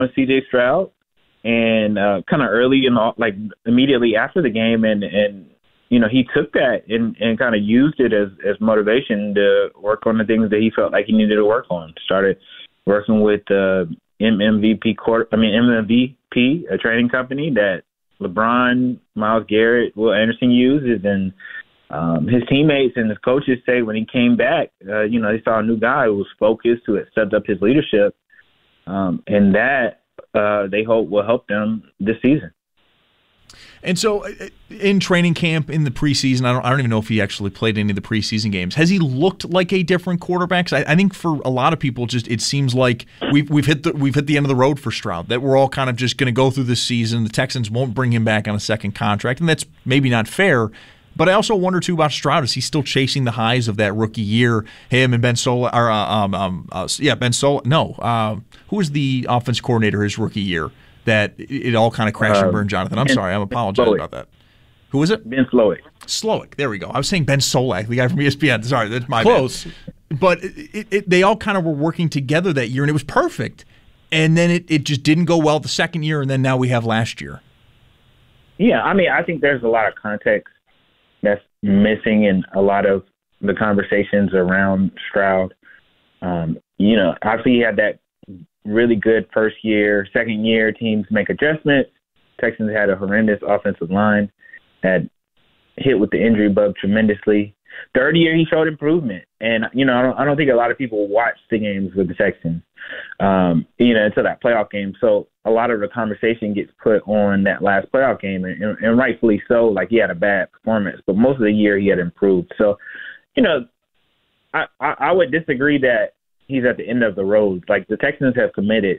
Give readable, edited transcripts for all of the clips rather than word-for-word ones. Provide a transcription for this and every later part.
with C.J. Stroud, and kind of early and like immediately after the game, and he took that and kind of used it as motivation to work on the things that he felt like he needed to work on. Started working with MMVP, a training company that LeBron, Myles Garrett, Will Anderson uses, and his teammates and his coaches say when he came back, they saw a new guy who was focused, who had stepped up his leadership, and that they hope will help them this season. And so in training camp, in the preseason, I don't even know if he actually played any of the preseason games. Has he looked like a different quarterback? 'Cause I think for a lot of people, just it seems like we've hit the end of the road for Stroud, that we're all kind of just going to go through this season. The Texans won't bring him back on a second contract, and that's maybe not fair. But I also wonder, too, about Stroud. Is he still chasing the highs of that rookie year? Him and Ben Sola, Ben Sola. No, who was the offense coordinator his rookie year? That it all kind of crashed and burned, Jonathan. I'm sorry. I'm apologizing about that. Who was it? Ben Slowick. Slowick. There we go. I was saying Ben Solak, the guy from ESPN. Sorry, that's my close. Bad. But they all kind of were working together that year, and it was perfect. And then it just didn't go well the second year, and then now we have last year. Yeah, I think there's a lot of context that's missing in a lot of the conversations around Stroud. Obviously he had that really good first year. Second year, teams make adjustments. Texans had a horrendous offensive line, had hit with the injury bug tremendously. Third year, he showed improvement. And, I don't think a lot of people watched the games with the Texans, until that playoff game. So a lot of the conversation gets put on that last playoff game, and rightfully so. Like, he had a bad performance, but most of the year he had improved. So, I would disagree that he's at the end of the road. Like, the Texans have committed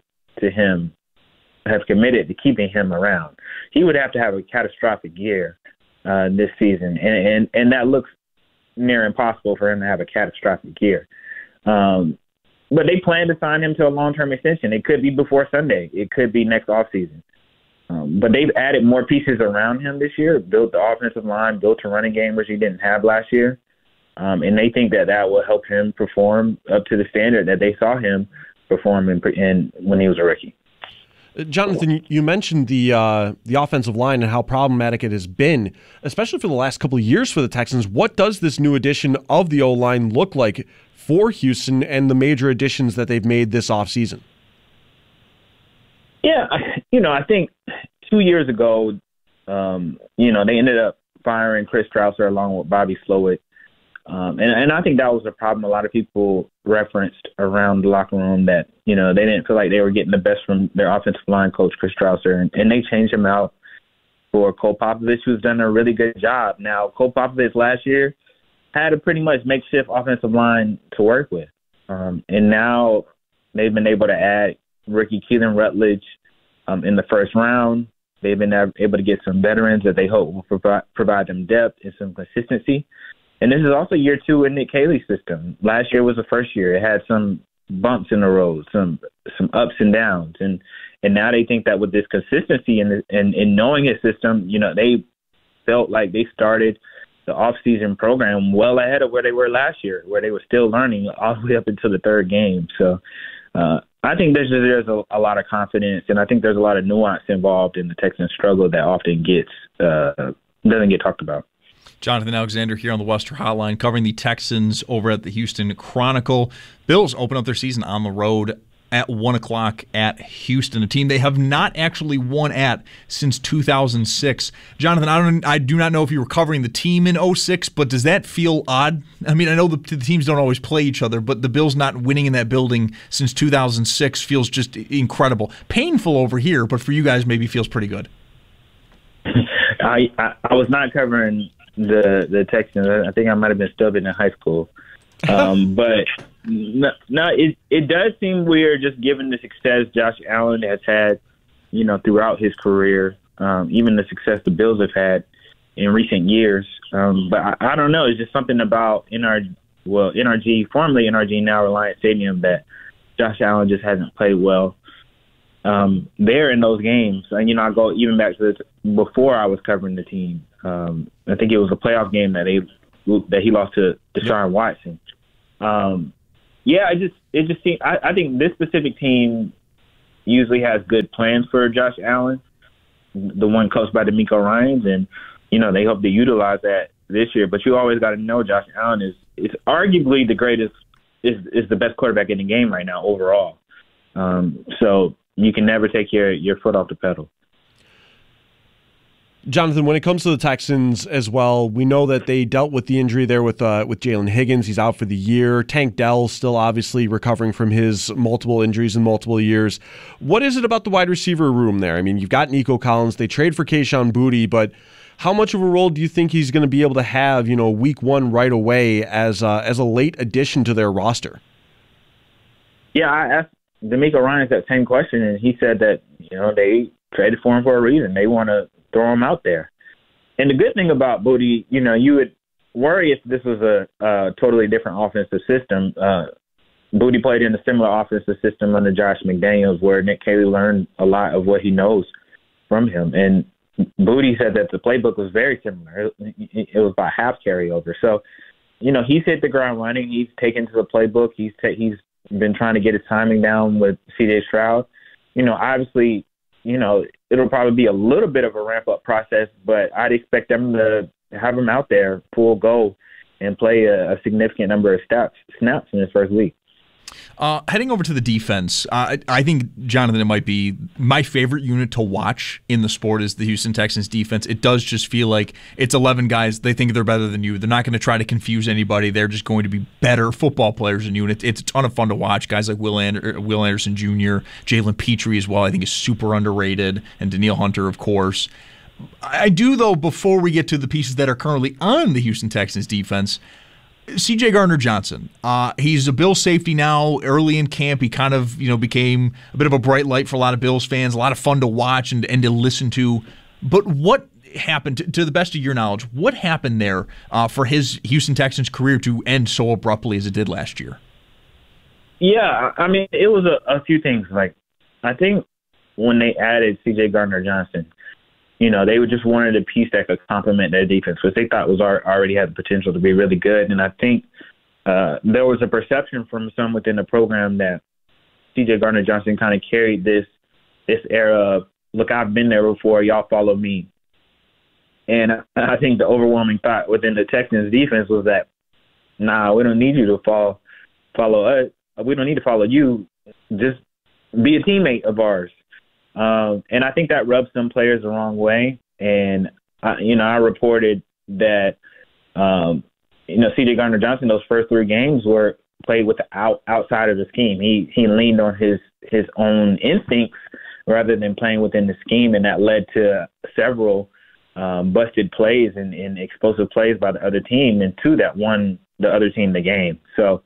to keeping him around. He would have to have a catastrophic year this season, and that looks near impossible for him to have a catastrophic year. But they plan to sign him to a long-term extension. It could be before Sunday. It could be next offseason. But they've added more pieces around him this year, built the offensive line, built a running game, which he didn't have last year. And they think that will help him perform up to the standard that they saw him perform when he was a rookie. Jonathan, you mentioned the offensive line and how problematic it has been, especially for the last couple of years for the Texans. What does this new addition of the O-line look like for Houston and the major additions that they've made this offseason? Yeah, I think 2 years ago, they ended up firing Chris Strausser along with Bobby Slowick. And I think that was a problem a lot of people referenced around the locker room, that, they didn't feel like they were getting the best from their offensive line coach, Chris Strausser, and they changed him out for Cole Popovich, who's done a really good job. Now, Cole Popovich last year had a pretty much makeshift offensive line to work with. And now they've been able to add rookie Keelan Rutledge in the first round. They've been able to get some veterans that they hope will provide them depth and some consistency. And this is also year two in Nick Caley's system. Last year was the first year. It had some bumps in the road, some ups and downs. And now they think that with this consistency and knowing his system, they felt like they started the offseason program well ahead of where they were last year, where they were still learning all the way up until the third game. So I think there's a lot of confidence, and I think there's a lot of nuance involved in the Texans struggle that often doesn't get talked about. Jonathan Alexander here on the Western Hotline, covering the Texans over at the Houston Chronicle. Bills open up their season on the road at 1 o'clock at Houston, a team they have not actually won at since 2006. Jonathan, I do not know if you were covering the team in 2006, but does that feel odd? I mean, I know the teams don't always play each other, but the Bills not winning in that building since 2006 feels just incredible. Painful over here, but for you guys maybe feels pretty good. I was not covering the Texans. I think I might have been stubbing in high school. But no, it does seem weird just given the success Josh Allen has had, throughout his career, even the success the Bills have had in recent years. But I don't know. It's just something about NRG, formerly NRG, now Reliant Stadium, that Josh Allen just hasn't played well there in those games. And, I go even back to this before I was covering the team. I think it was a playoff game that he lost to Deshaun Watson. It just seems. I think this specific team usually has good plans for Josh Allen, the one coached by DeMeco Ryans, and they hope to utilize that this year. But you always got to know Josh Allen is arguably the greatest, is the best quarterback in the game right now overall. So you can never take your foot off the pedal. Jonathan, when it comes to the Texans as well, we know that they dealt with the injury there with Jalen Higgins. He's out for the year. Tank Dell still obviously recovering from his multiple injuries in multiple years. What is it about the wide receiver room there? I mean, you've got Nico Collins. They trade for Kayshon Boutte, but how much of a role do you think he's going to be able to have, week one right away as a late addition to their roster? Yeah, I asked DeMeco Ryans that same question, and he said that, they traded for him for a reason. They want to throw him out there. And the good thing about Boutte, you would worry if this was a totally different offensive system. Boutte played in a similar offensive system under Josh McDaniels, where Nick Caley learned a lot of what he knows from him. And Boutte said that the playbook was very similar. It was about half carryover. So, he's hit the ground running. He's taken to the playbook. He's been trying to get his timing down with C.J. Stroud. Obviously, it'll probably be a little bit of a ramp-up process, but I'd expect them to have him out there full go and play a significant number of snaps in his first week. Heading over to the defense, I think, Jonathan, it might be my favorite unit to watch in the sport is the Houston Texans defense. It does just feel like it's 11 guys. They think they're better than you. They're not going to try to confuse anybody. They're just going to be better football players than you. And it's a ton of fun to watch. Guys like Will Anderson Jr., Jalen Petrie as well, I think is super underrated, and Danielle Hunter, of course. I do, though, before we get to the pieces that are currently on the Houston Texans defense, C.J. Gardner-Johnson, he's a Bills safety now. Early in camp, he kind of became a bit of a bright light for a lot of Bills fans, a lot of fun to watch and to listen to. But what happened, to the best of your knowledge, what happened there for his Houston Texans career to end so abruptly as it did last year? Yeah, I mean, it was a few things. Like, I think when they added C.J. Gardner-Johnson, they just wanted a piece that could complement their defense, which they thought already had the potential to be really good. And I think there was a perception from some within the program that C.J. Gardner-Johnson kind of carried this era of, look, I've been there before, y'all follow me. And I think the overwhelming thought within the Texans defense was that, nah, we don't need you to follow us. We don't need to follow you. Just be a teammate of ours. And I think that rubs some players the wrong way. And, I reported that, C.J. Gardner-Johnson, those first 3 games were played with outside of the scheme. He leaned on his own instincts rather than playing within the scheme, and that led to several busted plays and explosive plays by the other team, and 2 that won the other team the game. So,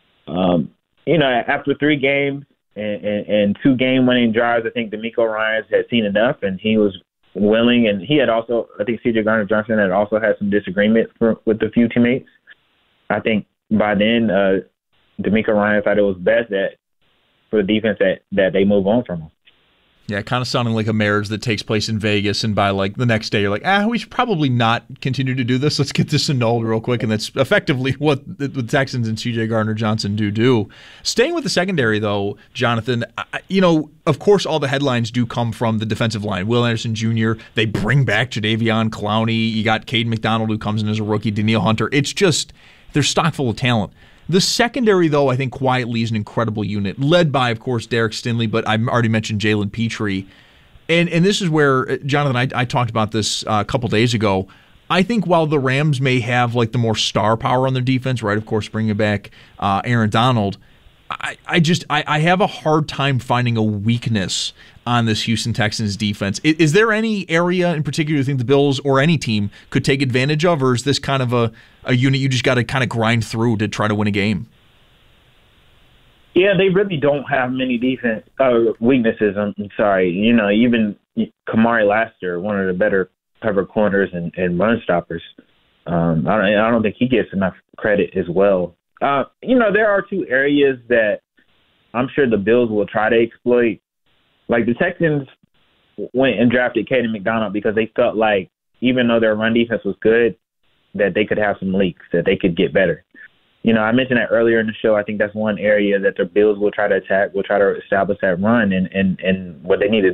after 3 games, and 2 game-winning drives, I think DeMeco Ryans had seen enough, and he was willing. And he had also, I think C.J. Gardner-Johnson had also had some disagreement with a few teammates. I think by then, DeMeco Ryans thought it was best for the defense that they move on from him. Yeah, kind of sounding like a marriage that takes place in Vegas, and by like the next day you're like, we should probably not continue to do this. Let's get this annulled real quick, and that's effectively what the Texans and C.J. Gardner-Johnson do. Staying with the secondary, though, Jonathan, of course all the headlines do come from the defensive line. Will Anderson Jr., they bring back Jadeveon Clowney. You got Caden McDonald who comes in as a rookie, Danielle Hunter. It's just, they're stock full of talent. The secondary, though, I think quietly is an incredible unit, led by, of course, Derek Stingley, but I already mentioned Jalen Petrie. And this is where, Jonathan, I talked about this a couple days ago. I think while the Rams may have like the more star power on their defense, right, of course, bringing back Aaron Donald, I have a hard time finding a weakness on this Houston Texans defense. Is there any area in particular you think the Bills or any team could take advantage of, or is this kind of a unit you just got to kind of grind through to try to win a game? Yeah, they really don't have many defense weaknesses. I'm sorry. Even Kamari Lassiter, one of the better cover corners and run stoppers, I don't think he gets enough credit as well. There are 2 areas that I'm sure the Bills will try to exploit. Like, the Texans went and drafted Caden McDonald because they felt like even though their run defense was good, that they could have some leaks, that they could get better. I mentioned that earlier in the show. I think that's one area that the Bills will try to attack, will try to establish that run. And what they need to